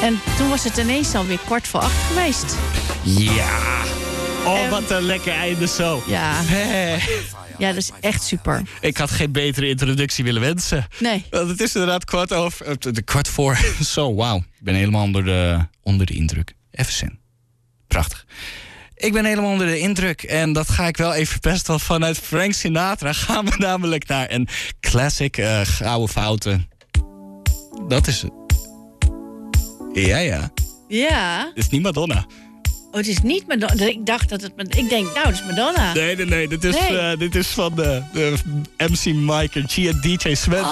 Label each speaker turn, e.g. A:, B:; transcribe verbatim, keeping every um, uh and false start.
A: En toen was het ineens alweer kwart voor acht geweest.
B: Ja. Oh,
A: En-
B: wat een lekker einde zo.
A: Ja,
B: Hé.
A: ja, dat is echt super.
B: Ik had geen betere introductie willen wensen.
A: Nee.
B: Want het is inderdaad kwart over... eh, De kwart voor. Zo, wauw. Ik ben helemaal onder de, onder de indruk. Even zin. Prachtig. Ik ben helemaal onder de indruk. En dat ga ik wel even verpesten. Want vanuit Frank Sinatra gaan we namelijk naar een classic uh, gouden fouten. Dat is het. Ja, ja.
A: Ja.
B: Het is niet Madonna.
A: Oh, het is niet Madonna. Ik dacht dat het... Ik denk, nou, dat is Madonna.
B: Nee, nee, nee. Dit is,
A: Nee.
B: Uh, dit is van de, de M C Mike en G en D J Sven.